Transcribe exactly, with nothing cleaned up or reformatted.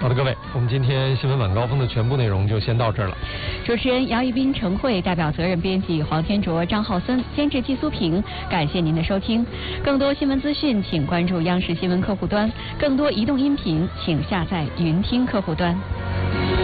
好的，各位，我们今天新闻晚高峰的全部内容就先到这儿了。 主持人姚一斌、陈慧，代表责任编辑黄天卓、张浩森，监制季苏平。感谢您的收听。更多新闻资讯，请关注央视新闻客户端；更多移动音频，请下载云听客户端。